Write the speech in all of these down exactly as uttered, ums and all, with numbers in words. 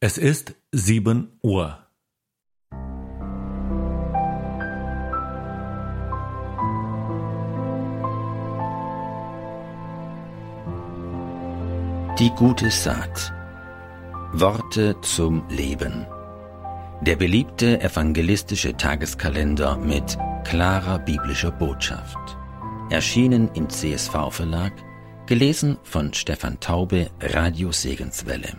Es ist sieben Uhr. Die gute Saat. Worte zum Leben. Der beliebte evangelistische Tageskalender mit klarer biblischer Botschaft. Erschienen im C S V-Verlag, gelesen von Stefan Taube, Radio Segenswelle.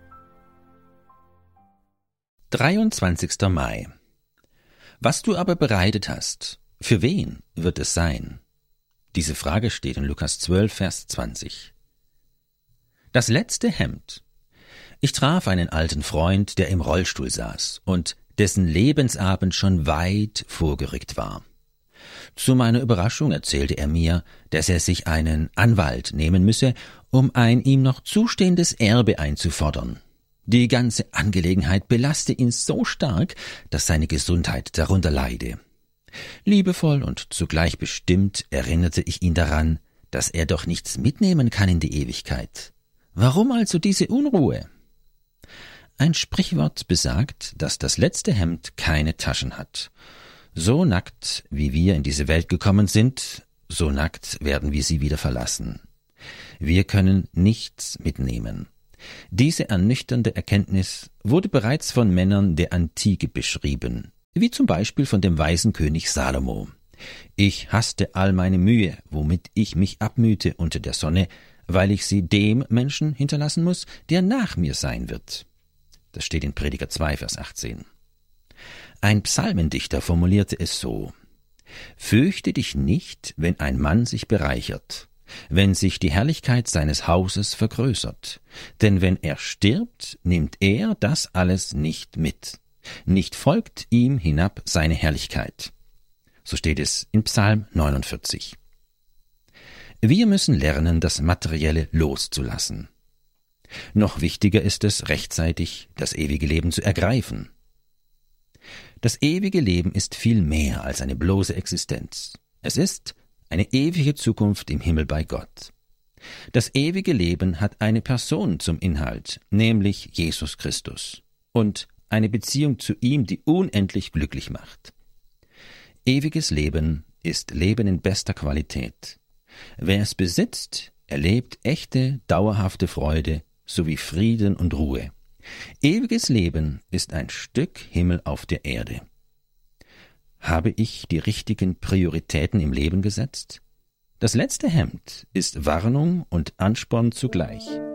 dreiundzwanzigster Mai. Was du aber bereitet hast, für wen wird es sein? Diese Frage steht in Lukas zwölf, Vers zwanzig. Das letzte Hemd. Ich traf einen alten Freund, der im Rollstuhl saß und dessen Lebensabend schon weit vorgerückt war. Zu meiner Überraschung erzählte er mir, dass er sich einen Anwalt nehmen müsse, um ein ihm noch zustehendes Erbe einzufordern. Die ganze Angelegenheit belaste ihn so stark, dass seine Gesundheit darunter leide. Liebevoll und zugleich bestimmt erinnerte ich ihn daran, dass er doch nichts mitnehmen kann in die Ewigkeit. Warum also diese Unruhe? Ein Sprichwort besagt, dass das letzte Hemd keine Taschen hat. So nackt, wie wir in diese Welt gekommen sind, so nackt werden wir sie wieder verlassen. Wir können nichts mitnehmen. Diese ernüchternde Erkenntnis wurde bereits von Männern der Antike beschrieben, wie zum Beispiel von dem weisen König Salomo. Ich hasste all meine Mühe, womit ich mich abmühte unter der Sonne, weil ich sie dem Menschen hinterlassen muss, der nach mir sein wird. Das steht in Prediger zwei, Vers achtzehn. Ein Psalmendichter formulierte es so: Fürchte dich nicht, wenn ein Mann sich bereichert, wenn sich die Herrlichkeit seines Hauses vergrößert. Denn wenn er stirbt, nimmt er das alles nicht mit. Nicht folgt ihm hinab seine Herrlichkeit. So steht es in Psalm neunundvierzig. Wir müssen lernen, das Materielle loszulassen. Noch wichtiger ist es, rechtzeitig das ewige Leben zu ergreifen. Das ewige Leben ist viel mehr als eine bloße Existenz. Es ist eine ewige Zukunft im Himmel bei Gott. Das ewige Leben hat eine Person zum Inhalt, nämlich Jesus Christus, und eine Beziehung zu ihm, die unendlich glücklich macht. Ewiges Leben ist Leben in bester Qualität. Wer es besitzt, erlebt echte, dauerhafte Freude sowie Frieden und Ruhe. Ewiges Leben ist ein Stück Himmel auf der Erde. Habe ich die richtigen Prioritäten im Leben gesetzt? Das letzte Hemd ist Warnung und Ansporn zugleich.